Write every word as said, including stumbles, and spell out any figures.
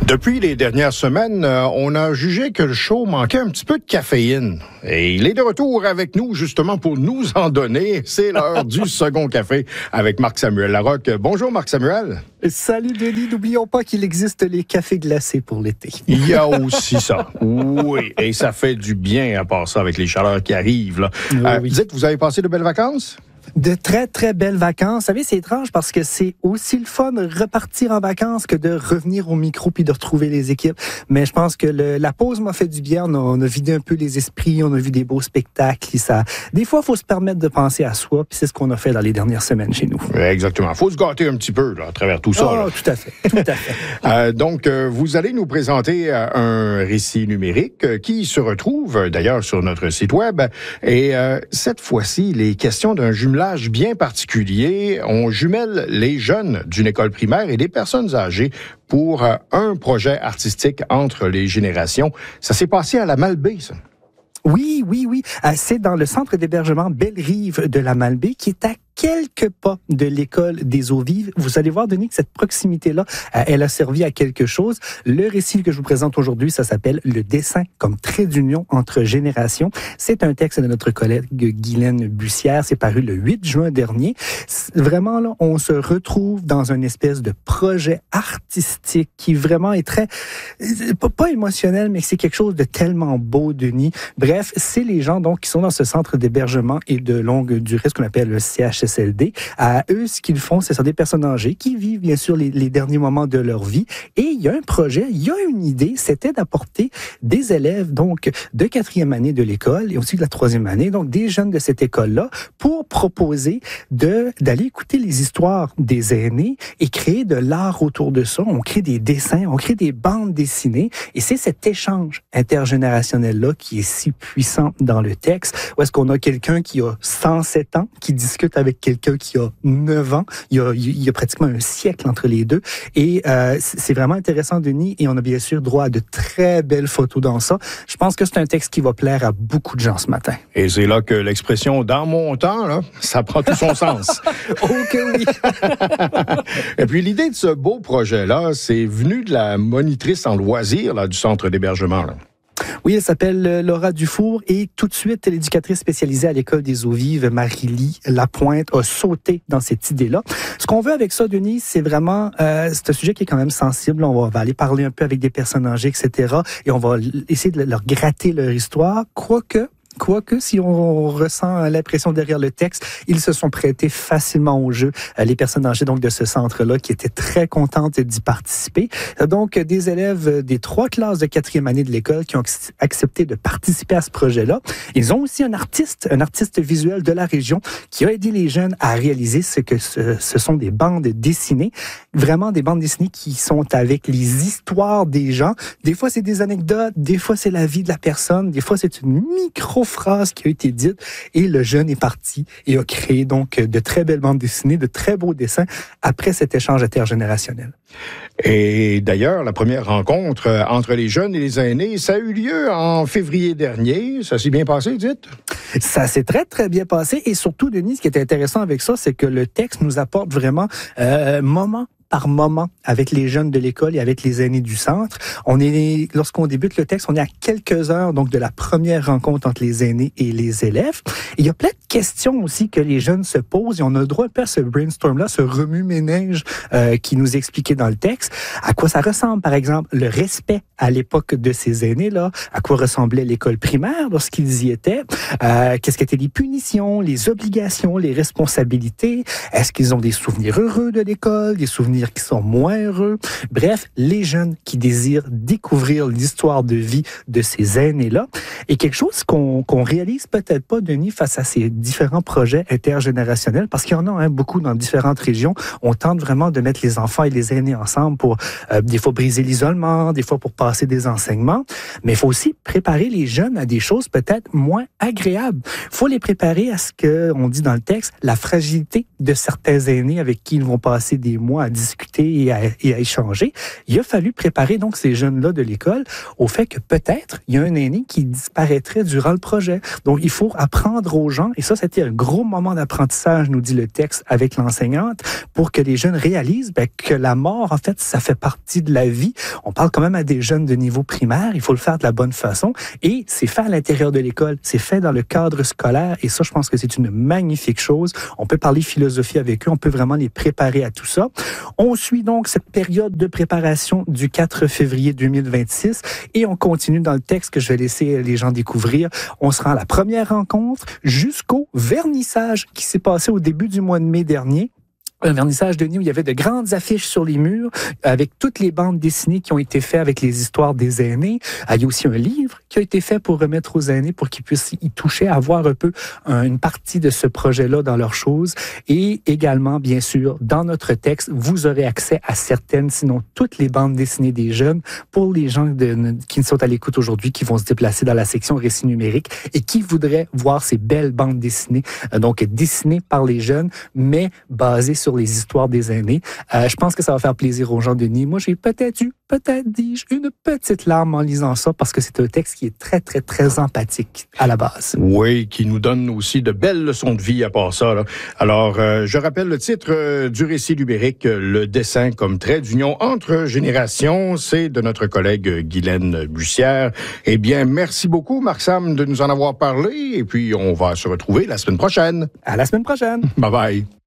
Depuis les dernières semaines, euh, on a jugé que le show manquait un petit peu de caféine. Et il est de retour avec nous, justement, pour nous en donner. C'est l'heure du second café avec Marc-Samuel Larocque. Bonjour, Marc-Samuel. Salut, Denis. N'oublions pas qu'il existe les cafés glacés pour l'été. Il y a aussi ça. Oui. Et ça fait du bien à part ça avec les chaleurs qui arrivent, là. Oui, euh, oui. Dites, vous avez passé de belles vacances? De très, très belles vacances. Vous savez, c'est étrange parce que c'est aussi le fun de repartir en vacances que de revenir au micro puis de retrouver les équipes. Mais je pense que le, la pause m'a fait du bien. On a, on a vidé un peu les esprits, on a vu des beaux spectacles. Ça, des fois, il faut se permettre de penser à soi, puis c'est ce qu'on a fait dans les dernières semaines chez nous. Exactement. Il faut se gâter un petit peu là, à travers tout ça. Oh, là. tout à fait, tout à fait. euh, donc, euh, vous allez nous présenter euh, un récit numérique euh, qui se retrouve euh, d'ailleurs sur notre site web. Et euh, cette fois-ci, il est question d'un jumelage bien particulier. On jumelle les jeunes d'une école primaire et des personnes âgées pour euh, un projet artistique entre les générations. Ça s'est passé à la Malbaie, ça. Oui, oui, oui. Euh, c'est dans le centre d'hébergement Belle-Rive de la Malbaie, qui est à quelques pas de l'école des eaux vives. Vous allez voir, Denis, que cette proximité-là, euh, elle a servi à quelque chose. Le récit que je vous présente aujourd'hui, ça s'appelle « Le dessin comme trait d'union entre générations ». C'est un texte de notre collègue Guylaine Bussière. C'est paru le huit juin dernier. Vraiment, là, on se retrouve dans une espèce de projet artistique qui vraiment est très, pas, pas émotionnel, mais c'est quelque chose de tellement beau, Denis. Bref, c'est les gens donc qui sont dans ce centre d'hébergement et de longue durée, ce qu'on appelle le C H S L D. À eux, ce qu'ils font, ce sont des personnes âgées qui vivent bien sûr les, les derniers moments de leur vie. Et il y a un projet, il y a une idée, c'était d'apporter des élèves donc de quatrième année de l'école et aussi de la troisième année, donc des jeunes de cette école-là, pour proposer de d'aller écouter les histoires des aînés et créer de l'art autour de ça. On crée des dessins, on crée des bandes dessinées, et c'est cet échange intergénérationnel-là qui est si puissant dans le texte, où est-ce qu'on a quelqu'un qui a cent sept ans, qui discute avec quelqu'un qui a neuf ans. Il y a, il y a pratiquement un siècle entre les deux. Et euh, c'est vraiment intéressant, Denis, et on a bien sûr droit à de très belles photos dans ça. Je pense que c'est un texte qui va plaire à beaucoup de gens ce matin. Et c'est là que l'expression « dans mon temps », là, ça prend tout son sens. Oh que oui! Et puis l'idée de ce beau projet-là, c'est venu de la monitrice en loisirs là, du centre d'hébergement, là. Oui, elle s'appelle Laura Dufour et tout de suite, l'éducatrice spécialisée à l'école des eaux vives, Marie-Lie Lapointe, a sauté dans cette idée-là. Ce qu'on veut avec ça, Denis, c'est vraiment, euh, c'est un sujet qui est quand même sensible. On va, va aller parler un peu avec des personnes âgées, et cetera. Et on va essayer de leur gratter leur histoire, quoique... Quoique, si on ressent l'impression derrière le texte, ils se sont prêtés facilement au jeu, les personnes âgées donc de ce centre-là, qui étaient très contentes d'y participer. Donc, des élèves des trois classes de quatrième année de l'école qui ont accepté de participer à ce projet-là. Ils ont aussi un artiste, un artiste visuel de la région, qui a aidé les jeunes à réaliser ce que ce, ce sont des bandes dessinées. Vraiment des bandes dessinées qui sont avec les histoires des gens. Des fois, c'est des anecdotes, des fois, c'est la vie de la personne, des fois, c'est une micro phrase qui a été dite, et le jeune est parti et a créé donc de très belles bandes dessinées, de très beaux dessins après cet échange intergénérationnel. Et d'ailleurs, la première rencontre entre les jeunes et les aînés, ça a eu lieu en février dernier. Ça s'est bien passé, dites? Ça s'est très, très bien passé, et surtout, Denis, ce qui est intéressant avec ça, c'est que le texte nous apporte vraiment euh, moment par moment avec les jeunes de l'école et avec les aînés du centre. On est, lorsqu'on débute le texte, on est à quelques heures donc de la première rencontre entre les aînés et les élèves. Et il y a plein de questions aussi que les jeunes se posent, et on a le droit un peu à ce brainstorm-là, ce remue-ménage euh, qui nous expliquait dans le texte. À quoi ça ressemble, par exemple, le respect à l'époque de ces aînés-là, à quoi ressemblait l'école primaire lorsqu'ils y étaient, euh, qu'est-ce qu'étaient les punitions, les obligations, les responsabilités, est-ce qu'ils ont des souvenirs heureux de l'école, des souvenirs qui sont moins heureux. Bref, les jeunes qui désirent découvrir l'histoire de vie de ces aînés-là. Et quelque chose qu'on qu'on réalise peut-être pas, Denis, face à ces différents projets intergénérationnels, parce qu'il y en a hein, beaucoup dans différentes régions. On tente vraiment de mettre les enfants et les aînés ensemble pour, euh, des fois, briser l'isolement, des fois pour passer des enseignements. Mais il faut aussi préparer les jeunes à des choses peut-être moins agréables. Il faut les préparer à ce qu'on dit dans le texte, la fragilité de certains aînés avec qui ils vont passer des mois à discuter discuter et à, et à échanger. Il a fallu préparer donc ces jeunes-là de l'école au fait que peut-être il y a un aîné qui disparaîtrait durant le projet. Donc, il faut apprendre aux gens, et ça, c'était un gros moment d'apprentissage, nous dit le texte avec l'enseignante, pour que les jeunes réalisent ben, que la mort, en fait, ça fait partie de la vie. On parle quand même à des jeunes de niveau primaire, il faut le faire de la bonne façon, et c'est fait à l'intérieur de l'école, c'est fait dans le cadre scolaire, et ça, je pense que c'est une magnifique chose. On peut parler philosophie avec eux, on peut vraiment les préparer à tout ça. On suit donc cette période de préparation du quatre février deux mille vingt-six, et on continue dans le texte que je vais laisser les gens découvrir. On se rend à la première rencontre jusqu'au vernissage qui s'est passé au début du mois de mai dernier. Un vernissage de nuit où il y avait de grandes affiches sur les murs avec toutes les bandes dessinées qui ont été faites avec les histoires des aînés. Il y a aussi un livre qui a été fait pour remettre aux aînés pour qu'ils puissent y toucher, avoir un peu une partie de ce projet-là dans leurs choses. Et également, bien sûr, dans notre texte, vous aurez accès à certaines, sinon toutes les bandes dessinées des jeunes pour les gens de, qui sont à l'écoute aujourd'hui, qui vont se déplacer dans la section récits numériques et qui voudraient voir ces belles bandes dessinées, donc dessinées par les jeunes, mais basées sur les histoires des aînés. Euh, je pense que ça va faire plaisir aux gens, Denis. Moi, j'ai peut-être eu, peut-être dis-je, une petite larme en lisant ça parce que c'est un texte qui est très, très, très empathique à la base. Oui, qui nous donne aussi de belles leçons de vie à part ça. Là. Alors, euh, je rappelle le titre euh, du récit numérique, Le dessin comme trait d'union entre générations. C'est de notre collègue Guylaine Bussière. Eh bien, merci beaucoup, Marc-Sam, de nous en avoir parlé. Et puis, on va se retrouver la semaine prochaine. À la semaine prochaine. Bye-bye.